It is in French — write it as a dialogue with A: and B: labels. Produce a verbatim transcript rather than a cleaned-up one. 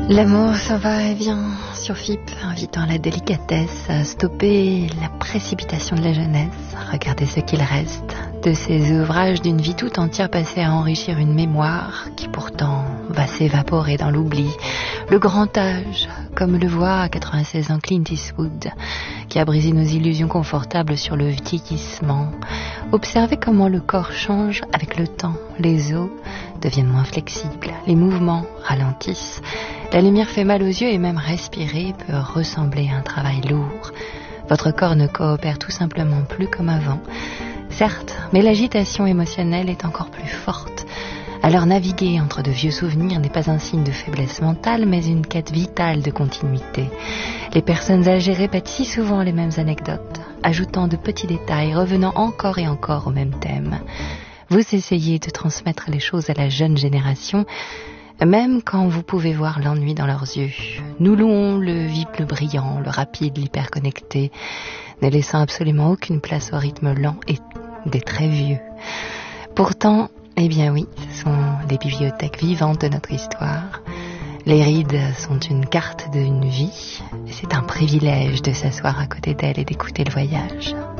A: L'amour s'en va et vient sur F I P, invitant la délicatesse à stopper la précipitation de la jeunesse. Regardez ce qu'il reste de ces ouvrages d'une vie tout entière passée à enrichir une mémoire qui pourtant va s'évaporer dans l'oubli. Le grand âge, comme le voit à quatre-vingt-seize ans Clint Eastwood, qui a brisé nos illusions confortables sur le vieillissement. Observez comment le corps change avec le temps. Les os deviennent moins flexibles, les mouvements ralentissent. La lumière fait mal aux yeux et même respirer peut ressembler à un travail lourd. Votre corps ne coopère tout simplement plus comme avant. Certes, mais l'agitation émotionnelle est encore plus forte. Alors naviguer entre de vieux souvenirs n'est pas un signe de faiblesse mentale, mais une quête vitale de continuité. Les personnes âgées répètent si souvent les mêmes anecdotes, ajoutant de petits détails, revenant encore et encore au même thème. Vous essayez de transmettre les choses à la jeune génération, même quand vous pouvez voir l'ennui dans leurs yeux. Nous louons le vif, le brillant, le rapide, l'hyperconnecté, ne laissant absolument aucune place au rythme lent et des très vieux. Pourtant, eh bien oui, ce sont les bibliothèques vivantes de notre histoire. Les rides sont une carte d'une vie, et c'est un privilège de s'asseoir à côté d'elles et d'écouter le voyage.